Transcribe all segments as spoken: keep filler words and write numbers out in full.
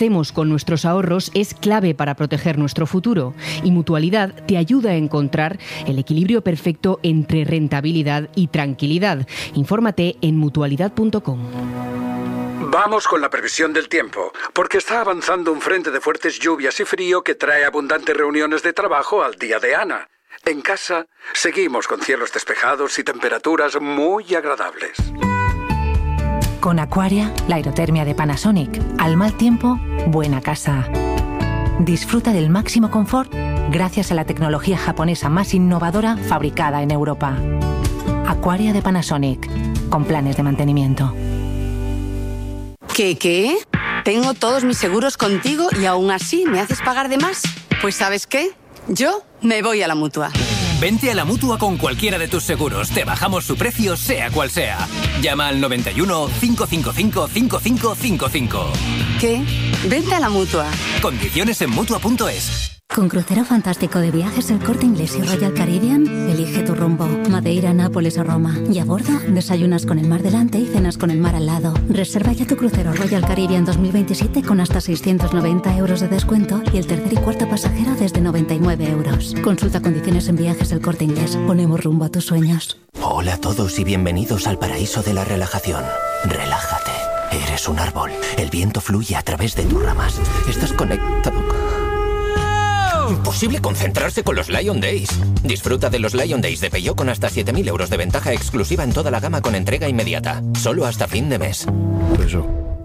gastemos con nuestros ahorros es clave para proteger nuestro futuro, y Mutualidad te ayuda a encontrar el equilibrio perfecto entre rentabilidad y tranquilidad. Infórmate en mutualidad punto com. Vamos con la previsión del tiempo, porque está avanzando un frente de fuertes lluvias y frío que trae abundantes reuniones de trabajo al día de Ana. En casa, seguimos con cielos despejados y temperaturas muy agradables. Con Aquaria, la aerotermia de Panasonic. Al mal tiempo, buena casa. Disfruta del máximo confort gracias a la tecnología japonesa más innovadora fabricada en Europa. Aquaria de Panasonic, con planes de mantenimiento. ¿Qué, qué? Tengo todos mis seguros contigo y aún así me haces pagar de más. Pues ¿sabes qué? Yo me voy a la Mutua. Vente a la Mutua con cualquiera de tus seguros. Te bajamos su precio, sea cual sea. Llama al noventa y uno, cinco cinco cinco, cinco cinco cinco cinco. ¿Qué? Vente a la Mutua. Condiciones en mutua punto es. Con crucero fantástico de viajes El Corte Inglés y Royal Caribbean, elige tu rumbo. Madeira, Nápoles o Roma. Y a bordo, desayunas con el mar delante y cenas con el mar al lado. Reserva ya tu crucero Royal Caribbean dos mil veintisiete con hasta seiscientos noventa euros de descuento y el tercer y cuarto pasajero desde noventa y nueve euros. Consulta condiciones en Viajes El Corte Inglés. Ponemos rumbo a tus sueños. Hola a todos y bienvenidos al paraíso de la relajación. Relájate. Eres un árbol. El viento fluye a través de tus ramas. Estás conectado. Imposible concentrarse con los Lion Days. Disfruta de los Lion Days de Peugeot con hasta siete mil euros de ventaja exclusiva en toda la gama con entrega inmediata. Solo hasta fin de mes. Eso.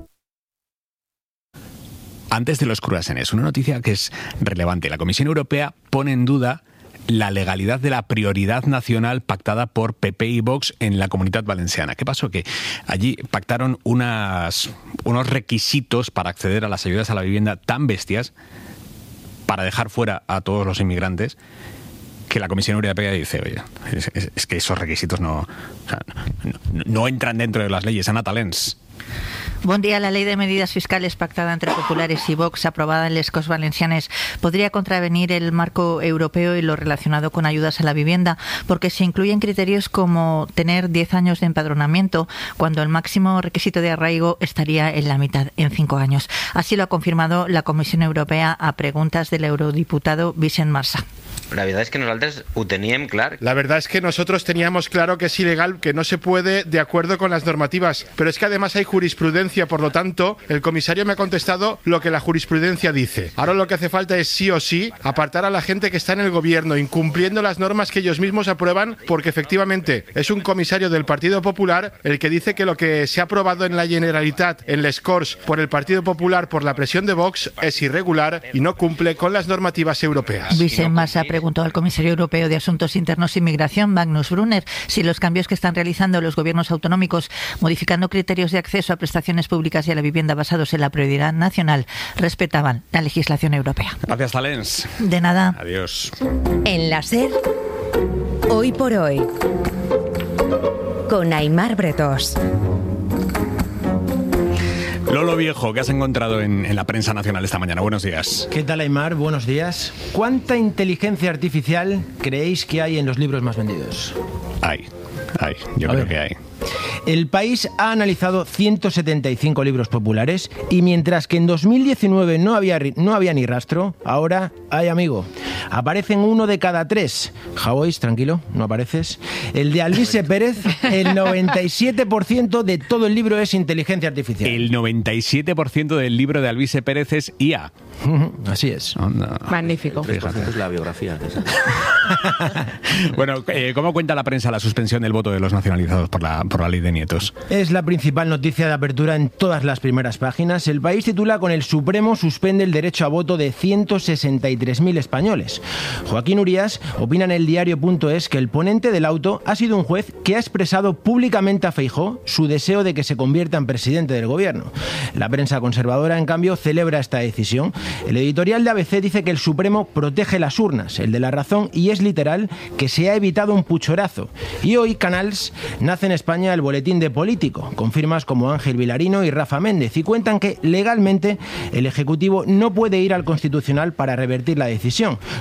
Antes de los croissants, una noticia que es relevante. La Comisión Europea pone en duda la legalidad de la prioridad nacional pactada por P P y Vox en la Comunidad Valenciana. ¿Qué pasó? Que allí pactaron unas, unos requisitos para acceder a las ayudas a la vivienda tan bestias, para dejar fuera a todos los inmigrantes, que la Comisión Europea dice, oye, es, es, es que esos requisitos no, o sea, no, no entran dentro de las leyes. Ana Talens. Bon día. La ley de medidas fiscales pactada entre populares y Vox, aprobada en les Corts Valencianes, podría contravenir el marco europeo y lo relacionado con ayudas a la vivienda, porque se incluyen criterios como tener diez años de empadronamiento, cuando el máximo requisito de arraigo estaría en la mitad, en cinco años. Así lo ha confirmado la Comisión Europea a preguntas del eurodiputado Vicent Marsa. La verdad es que nosotros ho teníem clar. La verdad es que nosotros teníamos claro que es ilegal, que no se puede de acuerdo con las normativas, pero es que además hay jurisprudencia, por lo tanto, el comisario me ha contestado lo que la jurisprudencia dice. Ahora lo que hace falta es sí o sí apartar a la gente que está en el gobierno, incumpliendo las normas que ellos mismos aprueban, porque efectivamente es un comisario del Partido Popular el que dice que lo que se ha aprobado en la Generalitat, en les Corts, por el Partido Popular, por la presión de Vox, es irregular y no cumple con las normativas europeas. Vicent Marsa preguntó al comisario europeo de Asuntos Internos y Migración, Magnus Brunner, si los cambios que están realizando los gobiernos autonómicos, modificando criterios de acceso a prestaciones públicas y a la vivienda basados en la prioridad nacional, respetaban la legislación europea. Gracias, Talens. De nada. Adiós. En la SER, Hoy por Hoy, con Aimar Bretos. Lolo Viejo, ¿qué has encontrado en, en la prensa nacional esta mañana? Buenos días. ¿Qué tal, Aimar? Buenos días. ¿Cuánta inteligencia artificial creéis que hay en los libros más vendidos? Hay, hay, yo A creo ver. que hay. El País ha analizado ciento setenta y cinco libros populares y mientras que en dos mil diecinueve no había, no había ni rastro, ahora hay, amigo. Aparecen uno de cada tres. Javois, tranquilo, no apareces. El de Alvise Pérez, el noventa y siete por ciento de todo el libro es inteligencia artificial. El noventa y siete por ciento del libro de Alvise Pérez es I A. Así es. Onda. Magnífico. tres por ciento es la biografía. Bueno, eh, ¿cómo cuenta la prensa la suspensión del voto de los nacionalizados por la, por la ley de nietos? Es la principal noticia de apertura en todas las primeras páginas. El País titula: con el Supremo suspende el derecho a voto de ciento sesenta y tres mil españoles. Joaquín Urías opina en el diario punto es que el ponente del auto ha sido un juez que ha expresado públicamente a Feijóo su deseo de que se convierta en presidente del gobierno. La prensa conservadora, en cambio, celebra esta decisión. El editorial de A B C dice que el Supremo protege las urnas, el de La Razón, y es literal que se ha evitado un puchorazo. Y hoy, Canals, nace en España el boletín de Político, con firmas como Ángel Vilarino y Rafa Méndez, y cuentan que legalmente el Ejecutivo no puede ir al Constitucional para revertir la decisión.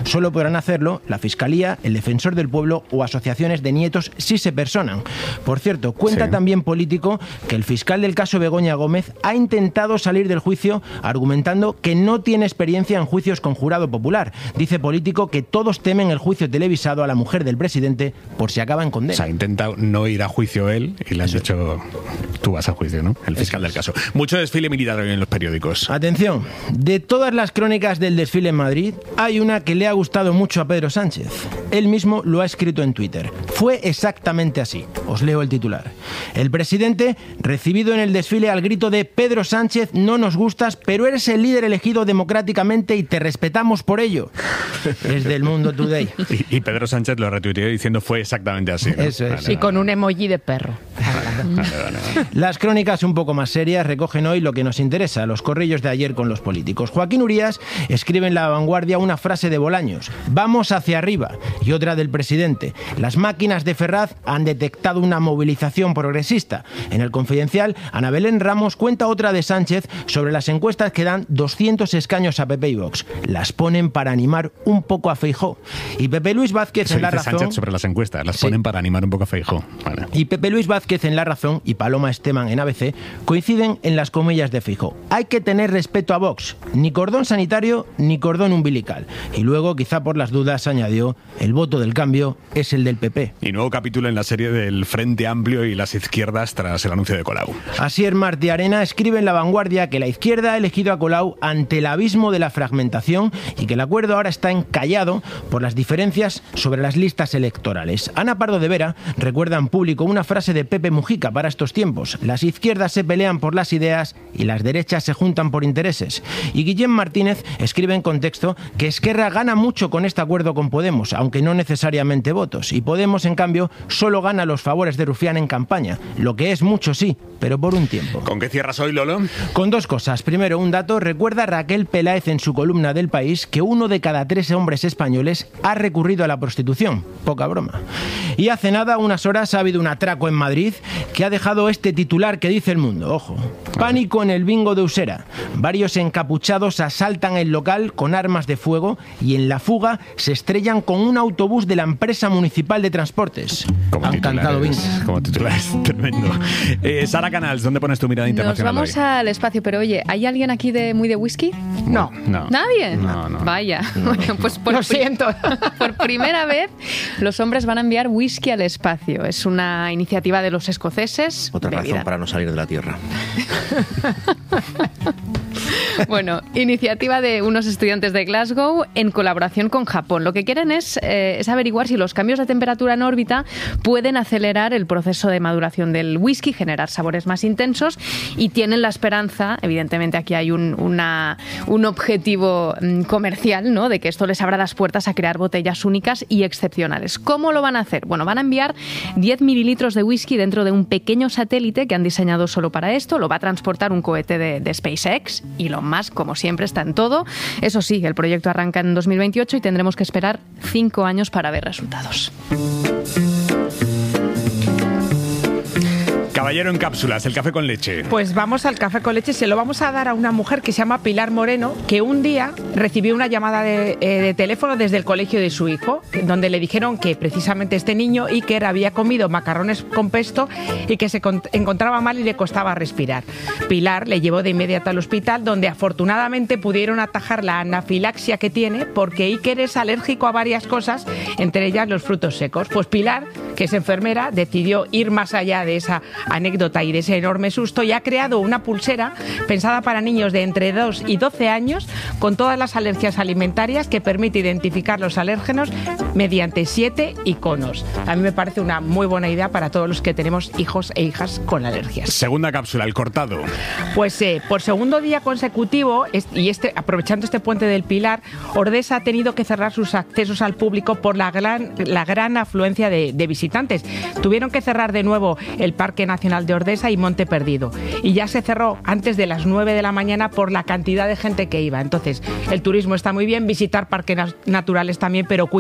Solo podrán hacerlo la Fiscalía, el Defensor del Pueblo o asociaciones de nietos si se personan. Por cierto, cuenta sí. también Político que el fiscal del caso Begoña Gómez ha intentado salir del juicio argumentando que no tiene experiencia en juicios con jurado popular. Dice Político que todos temen el juicio televisado a la mujer del presidente por si acaba en condena. O sea, ha intentado no ir a juicio él y le han dicho, tú vas a juicio, ¿no? El fiscal del caso. Mucho desfile militar hoy en los periódicos. Atención, de todas las crónicas del desfile en Madrid, hay una que le ha gustado mucho a Pedro Sánchez. Él mismo lo ha escrito en Twitter. Fue exactamente así. Os leo el titular. El presidente, recibido en el desfile al grito de Pedro Sánchez, no nos gustas, pero eres el líder elegido democráticamente y te respetamos por ello. Es del Mundo Today. Y, y Pedro Sánchez lo retuiteó diciendo fue exactamente así, ¿no? Eso es. Vale, y con un emoji de perro. Vale, vale, vale. Las crónicas un poco más serias recogen hoy lo que nos interesa, los corrillos de ayer con los políticos. Joaquín Urías escribe en La Vanguardia una frase de Bolaños: vamos hacia arriba, y otra del presidente: las máquinas de Ferraz han detectado una movilización progresista. En El Confidencial, Ana Belén Ramos cuenta otra de Sánchez sobre las encuestas que dan doscientos escaños a P P y Vox. Las ponen para animar un poco a Feijóo. Y Pepe Luis Vázquez Eso en La dice Razón... Sánchez sobre las encuestas, las sí. ponen para animar un poco a Feijóo. Vale. Y Pepe Luis Vázquez en La Razón y Paloma Esteban en A B C coinciden en las comillas de Feijóo. Hay que tener respeto a Vox, ni cordón sanitario ni cordón umbilical. Y luego, quizá por las dudas, añadió: el voto del cambio es el del P P. Y nuevo capítulo en la serie del Frente Amplio y las izquierdas tras el anuncio de Colau. Asier Martí Arena escribe en La Vanguardia que la izquierda ha elegido a Colau ante el abismo de la fragmentación y que el acuerdo ahora está encallado por las diferencias sobre las listas electorales. Ana Pardo de Vera recuerda en Público una frase de Pepe Mujica para estos tiempos: las izquierdas se pelean por las ideas y las derechas se juntan por intereses. Y Guillem Martínez escribe en Contexto que Esquerra gana mucho con este acuerdo con Podemos, aunque no necesariamente votos, y Podemos, en cambio, solo gana los favores de Rufián en campaña, lo que es mucho, sí, pero por un tiempo. ¿Con qué cierras hoy, Lolo? Con dos cosas. Primero, un dato. Recuerda Raquel Peláez en su columna del País que uno de cada tres hombres españoles ha recurrido a la prostitución. Poca broma. Y hace nada, unas horas, ha habido un atraco en Madrid que ha dejado este titular que dice El Mundo. Ojo. Pánico en el bingo de Usera. Varios encapuchados asaltan el local con armas de fuego y en la fuga se estrellan con un autobús de la empresa municipal de transportes. Como Han cantado bingo. Como titular es tremendo. Eh, Sara Canals, ¿dónde pones tu mirada internacional? Nos vamos hoy? al espacio, pero oye, ¿hay alguien aquí de muy de whisky? No. no. ¿Nadie? No, no. Vaya. No. Bueno, pues por Lo siento. Por primera vez, los hombres van a enviar whisky al espacio. Es una iniciativa de los escoceses. Otra bebida. razón para no salir de la Tierra. Bueno, iniciativa de unos estudiantes de Glasgow en colaboración con Japón. Lo que quieren es, eh, es averiguar si los cambios de temperatura en órbita pueden acelerar el proceso de maduración del whisky, generar sabores más intensos, y tienen la esperanza, evidentemente aquí hay un, una, un objetivo comercial, ¿no?, de que esto les abra las puertas a crear botellas únicas y excepcionales. ¿Cómo lo van a hacer? Bueno, van a enviar diez mililitros de whisky dentro de un pequeño satélite que han diseñado solo para esto. Lo va a transportar un cohete de, de SpaceX. Elon Musk, como siempre, está en todo. Eso sí, el proyecto arranca en dos mil veintiocho y tendremos que esperar cinco años para ver resultados. Caballero en cápsulas, el café con leche. Pues vamos al café con leche. Se lo vamos a dar a una mujer que se llama Pilar Moreno, que un día recibió una llamada de, eh, de teléfono desde el colegio de su hijo, donde le dijeron que precisamente este niño, Iker, había comido macarrones con pesto y que se encontraba mal y le costaba respirar. Pilar le llevó de inmediato al hospital, donde afortunadamente pudieron atajar la anafilaxia que tiene, porque Iker es alérgico a varias cosas, entre ellas los frutos secos. Pues Pilar, que es enfermera, decidió ir más allá de esa anécdota y de ese enorme susto y ha creado una pulsera pensada para niños de entre dos y doce años con todas las alergias alimentarias, que permite identificar los alérgenos mediante siete iconos. A mí me parece una muy buena idea para todos los que tenemos hijos e hijas con alergias. Segunda cápsula, el cortado. Pues eh, por segundo día consecutivo, y este, aprovechando este puente del Pilar, Ordesa ha tenido que cerrar sus accesos al público por la gran, la gran afluencia de, de visitantes. Tuvieron que cerrar de nuevo el Parque Nacional de Ordesa y Monte Perdido. Y ya se cerró antes de las nueve de la mañana por la cantidad de gente que iba. Entonces, el turismo está muy bien, visitar parques naturales también, pero cuidado con el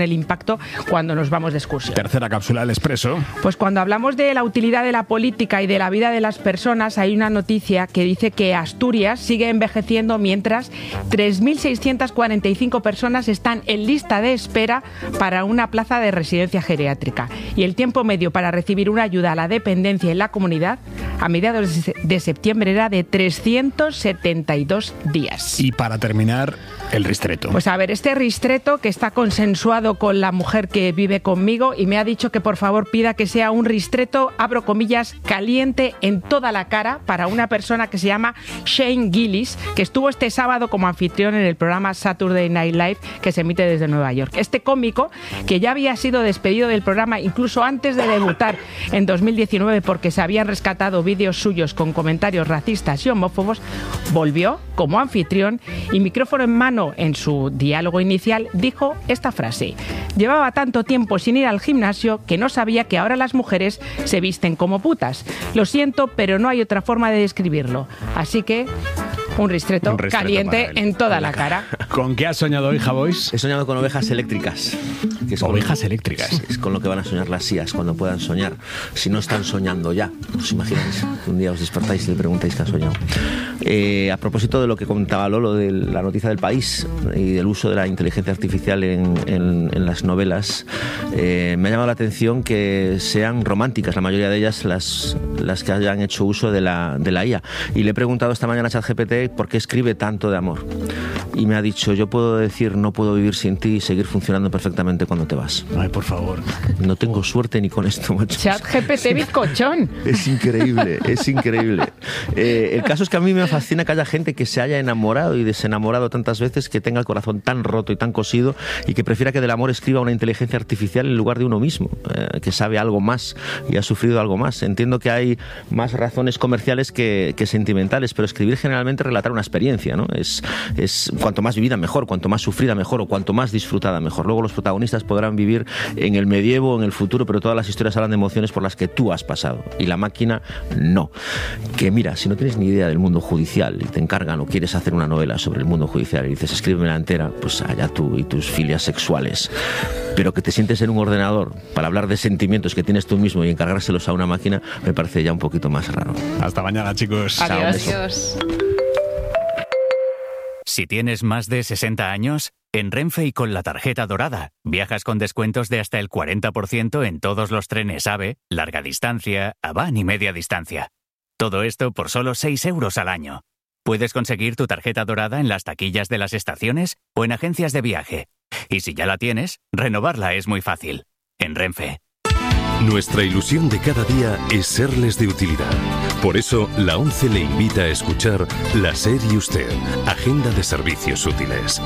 el impacto cuando nos vamos de excursión. Tercera cápsula del Expreso. Pues cuando hablamos de la utilidad de la política y de la vida de las personas, hay una noticia que dice que Asturias sigue envejeciendo mientras tres mil seiscientas cuarenta y cinco personas están en lista de espera para una plaza de residencia geriátrica. Y el tiempo medio para recibir una ayuda a la dependencia en la comunidad a mediados de septiembre era de trescientos setenta y dos días. Y para terminar, el ristreto. Pues a ver, este ristreto que está consensuado con la mujer que vive conmigo y me ha dicho que por favor pida que sea un ristreto, abro comillas, caliente en toda la cara para una persona que se llama Shane Gillis, que estuvo este sábado como anfitrión en el programa Saturday Night Live que se emite desde Nueva York. Este cómico, que ya había sido despedido del programa incluso antes de debutar en dos mil diecinueve porque se habían rescatado vídeos suyos con comentarios racistas y homófobos, volvió como anfitrión y micrófono en mano en su diálogo inicial dijo esta frase: llevaba tanto tiempo sin ir al gimnasio que no sabía que ahora las mujeres se visten como putas. Lo siento, pero no hay otra forma de describirlo. Así que un ristreto, un ristreto caliente en toda la cara. ¿Con qué has soñado hoy, Javois? He soñado con ovejas eléctricas. Que es ovejas con, eléctricas. Sí, es con lo que van a soñar las sías cuando puedan soñar. Si no están soñando ya, os imagináis. Un día os despertáis y le preguntáis qué ha soñado. Eh, a propósito de lo que comentaba Lolo, de la noticia del País y del uso de la inteligencia artificial en, en, en las novelas, eh, me ha llamado la atención que sean románticas, la mayoría de ellas las, las que hayan hecho uso de la, de la I A. Y le he preguntado esta mañana a ChatGPT por qué escribe tanto de amor. Y me ha dicho, yo puedo decir no puedo vivir sin ti y seguir funcionando perfectamente cuando te vas. Ay, por favor. No tengo suerte ni con esto, macho. ChatGPT bizcochón. Es increíble, es increíble. Eh, el caso es que a mí me fascina que haya gente que se haya enamorado y desenamorado tantas veces, que tenga el corazón tan roto y tan cosido y que prefiera que del amor escriba una inteligencia artificial en lugar de uno mismo, eh, que sabe algo más y ha sufrido algo más. Entiendo que hay más razones comerciales que, que sentimentales, pero escribir generalmente relatar una experiencia, ¿no? Es, es cuanto más vivida mejor, cuanto más sufrida mejor o cuanto más disfrutada mejor. Luego los protagonistas podrán vivir en el medievo o en el futuro, pero todas las historias hablan de emociones por las que tú has pasado y la máquina no. Que mira, si no tienes ni idea del mundo judicial y te encargan o quieres hacer una novela sobre el mundo judicial y dices escríbemela entera, pues allá tú y tus filias sexuales. Pero que te sientes en un ordenador para hablar de sentimientos que tienes tú mismo y encargárselos a una máquina me parece ya un poquito más raro. Hasta mañana, chicos. Adiós. Chao, adiós. Si tienes más de sesenta años, en Renfe y con la tarjeta dorada, viajas con descuentos de hasta el cuarenta por ciento en todos los trenes AVE, larga distancia, Avan y media distancia. Todo esto por solo seis euros al año. Puedes conseguir tu tarjeta dorada en las taquillas de las estaciones o en agencias de viaje. Y si ya la tienes, renovarla es muy fácil. En Renfe. Nuestra ilusión de cada día es serles de utilidad. Por eso, la ONCE le invita a escuchar La SER y Usted, Agenda de Servicios Útiles.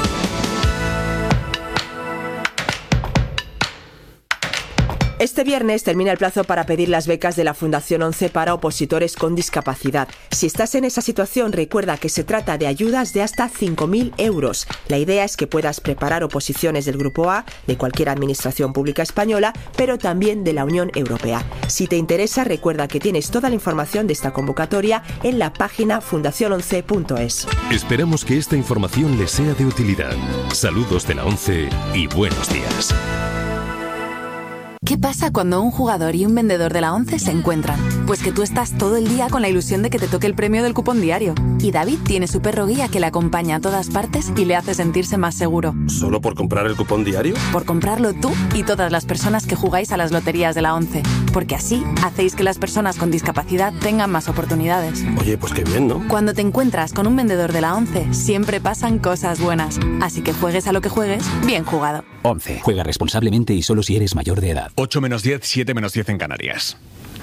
Este viernes termina el plazo para pedir las becas de la Fundación ONCE para opositores con discapacidad. Si estás en esa situación, recuerda que se trata de ayudas de hasta cinco mil euros. La idea es que puedas preparar oposiciones del Grupo A, de cualquier administración pública española, pero también de la Unión Europea. Si te interesa, recuerda que tienes toda la información de esta convocatoria en la página fundación once punto es. Esperamos que esta información les sea de utilidad. Saludos de la ONCE y buenos días. ¿Qué pasa cuando un jugador y un vendedor de la ONCE se encuentran? Pues que tú estás todo el día con la ilusión de que te toque el premio del cupón diario. Y David tiene su perro guía que le acompaña a todas partes y le hace sentirse más seguro. ¿Solo por comprar el cupón diario? Por comprarlo tú y todas las personas que jugáis a las loterías de la ONCE. Porque así hacéis que las personas con discapacidad tengan más oportunidades. Oye, pues qué bien, ¿no? Cuando te encuentras con un vendedor de la ONCE, siempre pasan cosas buenas. Así que juegues a lo que juegues, bien jugado. ONCE. Juega responsablemente y solo si eres mayor de edad. ocho menos diez, siete menos diez en Canarias.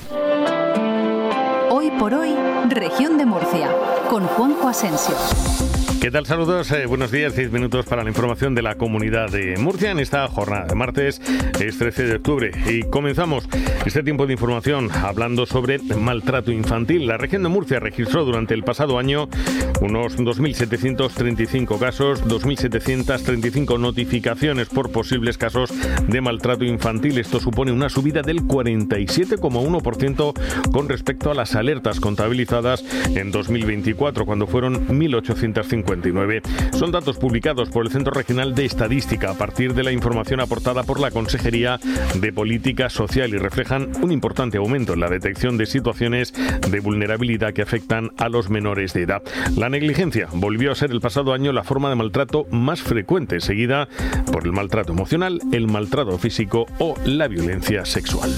Hoy por hoy, Región de Murcia, con Juanjo Asensio. ¿Qué tal? Saludos, eh, buenos días, diez minutos para la información de la Comunidad de Murcia en esta jornada de martes, es trece de octubre, y comenzamos este tiempo de información hablando sobre maltrato infantil. La Región de Murcia registró durante el pasado año unos dos mil setecientos treinta y cinco casos, dos mil setecientos treinta y cinco notificaciones por posibles casos de maltrato infantil. Esto supone una subida del cuarenta y siete coma uno por ciento con respecto a las alertas contabilizadas en dos mil veinticuatro, cuando fueron mil ochocientos cincuenta cincuenta y nueve. Son datos publicados por el Centro Regional de Estadística a partir de la información aportada por la Consejería de Política Social y reflejan un importante aumento en la detección de situaciones de vulnerabilidad que afectan a los menores de edad. La negligencia volvió a ser el pasado año la forma de maltrato más frecuente, seguida por el maltrato emocional, el maltrato físico o la violencia sexual.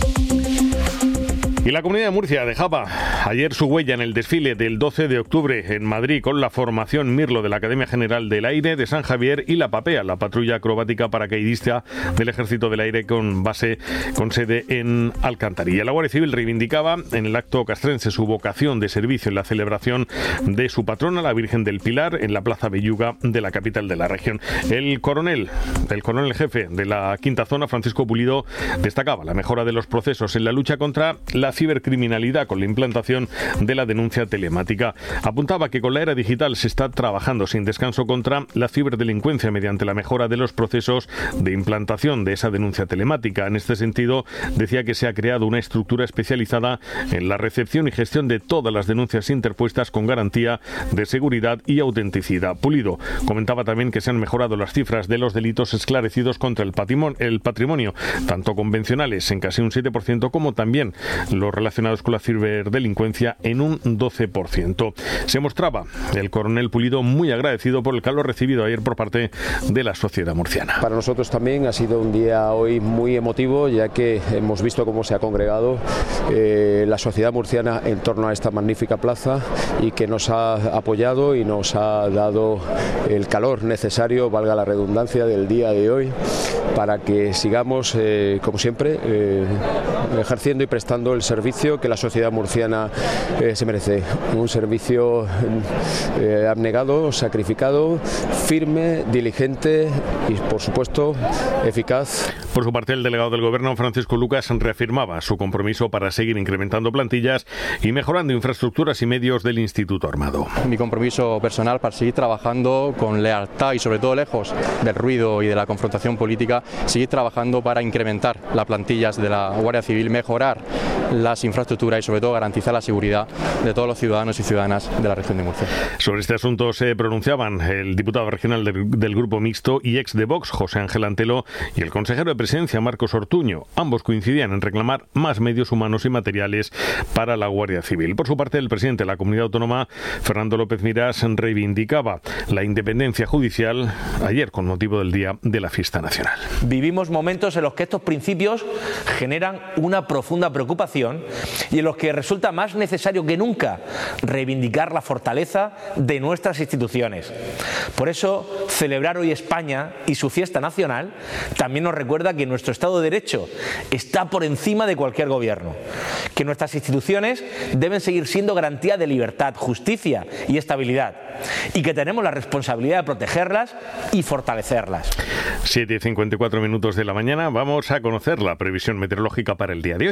Y la Comunidad de Murcia dejaba ayer su huella en el desfile del doce de octubre en Madrid con la formación Mirlo de la Academia General del Aire de San Javier y la PAPEA, la patrulla acrobática paracaidista del Ejército del Aire con base, con sede en Alcantarilla. La Guardia Civil reivindicaba en el acto castrense su vocación de servicio en la celebración de su patrona, la Virgen del Pilar, en la Plaza Belluga de la capital de la región. El coronel, el coronel jefe de la quinta zona, Francisco Pulido, destacaba la mejora de los procesos en la lucha contra la cibercriminalidad con la implantación de la denuncia telemática. Apuntaba que con la era digital se está trabajando sin descanso contra la ciberdelincuencia mediante la mejora de los procesos de implantación de esa denuncia telemática. En este sentido, decía que se ha creado una estructura especializada en la recepción y gestión de todas las denuncias interpuestas con garantía de seguridad y autenticidad. Pulido comentaba también que se han mejorado las cifras de los delitos esclarecidos contra el patrimonio, el patrimonio tanto convencionales en casi un siete por ciento como también los relacionados con la ciberdelincuencia en un doce por ciento. Se mostraba el coronel Pulido muy agradecido por el calor recibido ayer por parte de la sociedad murciana. Para nosotros también ha sido un día hoy muy emotivo, ya que hemos visto cómo se ha congregado eh, la sociedad murciana en torno a esta magnífica plaza y que nos ha apoyado y nos ha dado el calor necesario, valga la redundancia, del día de hoy para que sigamos, eh, como siempre, eh, ejerciendo y prestando el servicio que la sociedad murciana eh, se merece. Un servicio eh, abnegado, sacrificado, firme, diligente y, por supuesto, eficaz. Por su parte, el delegado del Gobierno, Francisco Lucas, reafirmaba su compromiso para seguir incrementando plantillas y mejorando infraestructuras y medios del Instituto Armado. Mi compromiso personal para seguir trabajando con lealtad y, sobre todo, lejos del ruido y de la confrontación política, seguir trabajando para incrementar las plantillas de la Guardia Civil, mejorar las infraestructuras y, sobre todo, garantizar la seguridad de todos los ciudadanos y ciudadanas de la región de Murcia. Sobre este asunto se pronunciaban el diputado regional del, del Grupo Mixto y ex de Vox, José Ángel Antelo, y el consejero de Presidencia, Marcos Ortuño. Ambos coincidían en reclamar más medios humanos y materiales para la Guardia Civil. Por su parte, el presidente de la Comunidad Autónoma, Fernando López Miras, reivindicaba la independencia judicial ayer con motivo del Día de la Fiesta Nacional. Vivimos momentos en los que estos principios generan una profunda preocupación y en los que resulta más necesario que nunca reivindicar la fortaleza de nuestras instituciones. Por eso, celebrar hoy España y su fiesta nacional también nos recuerda que nuestro Estado de Derecho está por encima de cualquier gobierno, que nuestras instituciones deben seguir siendo garantía de libertad, justicia y estabilidad, y que tenemos la responsabilidad de protegerlas y fortalecerlas. siete y cincuenta y cuatro minutos de la mañana, vamos a conocer la previsión meteorológica para el día de hoy.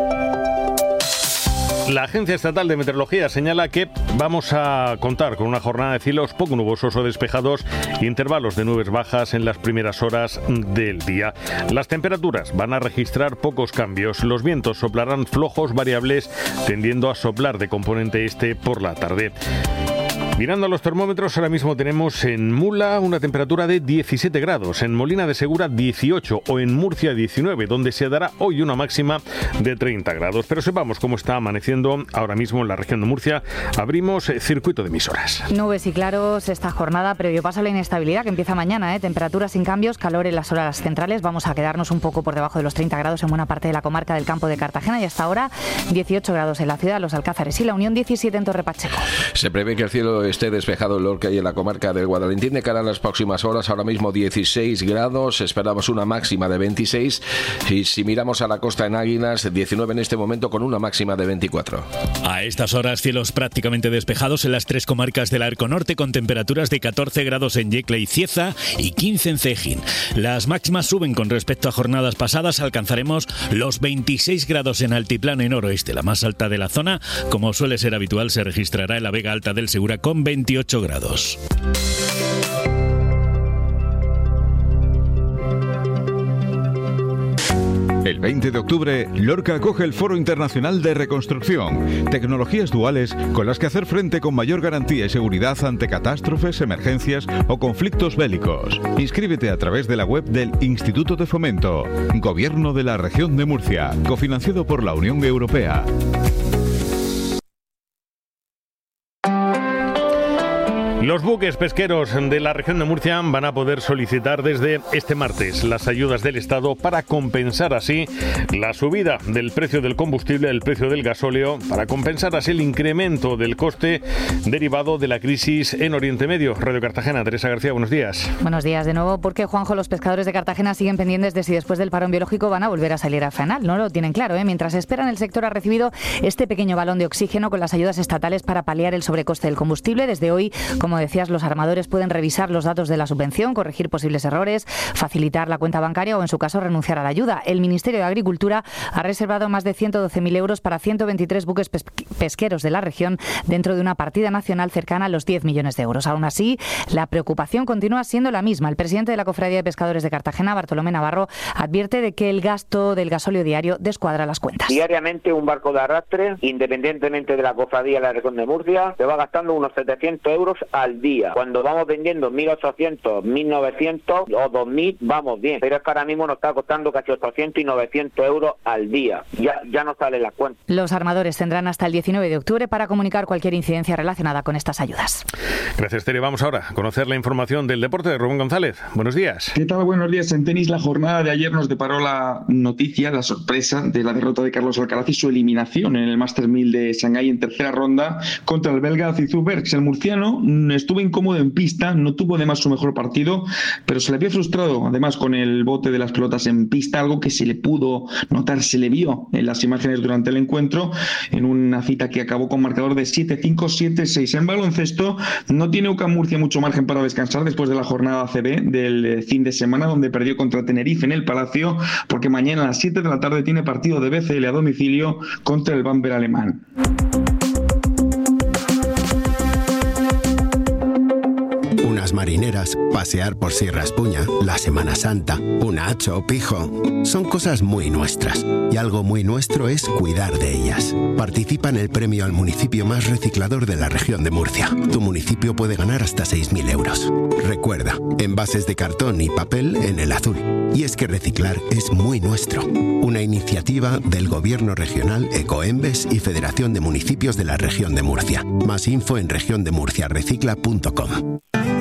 La Agencia Estatal de Meteorología señala que vamos a contar con una jornada de cielos poco nubosos o despejados, intervalos de nubes bajas en las primeras horas del día. Las temperaturas van a registrar pocos cambios. Los vientos soplarán flojos variables, tendiendo a soplar de componente este por la tarde. Mirando a los termómetros, ahora mismo tenemos en Mula una temperatura de diecisiete grados, en Molina de Segura dieciocho o en Murcia diecinueve, donde se dará hoy una máxima de treinta grados. Pero sepamos cómo está amaneciendo ahora mismo en la región de Murcia. Abrimos circuito de emisoras. Nubes y claros esta jornada, previo paso a la inestabilidad que empieza mañana, ¿eh? Temperaturas sin cambios, calor en las horas centrales. Vamos a quedarnos un poco por debajo de los treinta grados en buena parte de la comarca del Campo de Cartagena y hasta ahora dieciocho grados en la ciudad, Los Alcázares y La Unión, diecisiete en Torre Pacheco. Se prevé que el cielo esté despejado en Lorca y en la comarca del Guadalentín de cara a las próximas horas. Ahora mismo dieciséis grados, esperamos una máxima de veintiséis y si miramos a la costa en Águilas, diecinueve en este momento con una máxima de veinticuatro. A estas horas cielos prácticamente despejados en las tres comarcas del Arco Norte con temperaturas de catorce grados en Yecla y Cieza y quince en Cejín. Las máximas suben con respecto a jornadas pasadas, alcanzaremos los veintiséis grados en Altiplano y Noroeste, la más alta de la zona. Como suele ser habitual, se registrará en la Vega Alta del Segura con veintiocho grados. El veinte de octubre, Lorca acoge el Foro Internacional de Reconstrucción, tecnologías duales con las que hacer frente con mayor garantía y seguridad ante catástrofes, emergencias o conflictos bélicos. Inscríbete a través de la web del Instituto de Fomento, Gobierno de la Región de Murcia, cofinanciado por la Unión Europea. Los buques pesqueros de la región de Murcia van a poder solicitar desde este martes las ayudas del Estado para compensar así la subida del precio del combustible, el precio del gasóleo, para compensar así el incremento del coste derivado de la crisis en Oriente Medio. Radio Cartagena, Teresa García, buenos días. Buenos días de nuevo, porque Juanjo, los pescadores de Cartagena siguen pendientes de si después del parón biológico van a volver a salir a faenar. No lo tienen claro, ¿eh? Mientras esperan, el sector ha recibido este pequeño balón de oxígeno con las ayudas estatales para paliar el sobrecoste del combustible. Desde hoy, como Como decías, los armadores pueden revisar los datos de la subvención, corregir posibles errores, facilitar la cuenta bancaria o, en su caso, renunciar a la ayuda. El Ministerio de Agricultura ha reservado más de ciento doce mil euros para ciento veintitrés buques pesqueros de la región dentro de una partida nacional cercana a los diez millones de euros. Aún así, la preocupación continúa siendo la misma. El presidente de la Cofradía de Pescadores de Cartagena, Bartolomé Navarro, advierte de que el gasto del gasóleo diario descuadra las cuentas. Diariamente un barco de arrastre, independientemente de la Cofradía de la región de Murcia, se va gastando unos setecientos euros al día. Cuando vamos vendiendo mil ochocientos, mil novecientos o dos mil, vamos bien. Pero es que ahora mismo nos está costando casi ochocientos y novecientos euros al día. Ya, ya no sale la cuenta. Los armadores tendrán hasta el diecinueve de octubre para comunicar cualquier incidencia relacionada con estas ayudas. Gracias, Tere. Vamos ahora a conocer la información del deporte de Rubén González. Buenos días. ¿Qué tal? Buenos días. En tenis, la jornada de ayer nos deparó la noticia, la sorpresa de la derrota de Carlos Alcaraz y su eliminación en el Masters mil de Shanghái en tercera ronda contra el belga Zizou Bergs. El murciano estuvo incómodo en pista, no tuvo además su mejor partido, pero se le vio frustrado además con el bote de las pelotas en pista, algo que se le pudo notar, se le vio en las imágenes durante el encuentro, en una cita que acabó con marcador de siete cinco, siete seis. En baloncesto, no tiene U C A M Murcia mucho margen para descansar después de la jornada A C B del fin de semana, donde perdió contra Tenerife en el Palacio, porque mañana a las siete de la tarde tiene partido de B C L a domicilio contra el Bamberg alemán. Unas marineras, pasear por Sierra Espuña, la Semana Santa, un hacho o pijo. Son cosas muy nuestras. Y algo muy nuestro es cuidar de ellas. Participa en el premio al municipio más reciclador de la región de Murcia. Tu municipio puede ganar hasta seis mil euros. Recuerda, envases de cartón y papel en el azul. Y es que reciclar es muy nuestro. Una iniciativa del Gobierno Regional, Ecoembes y Federación de Municipios de la Región de Murcia. Más info en región de murcia recicla punto com.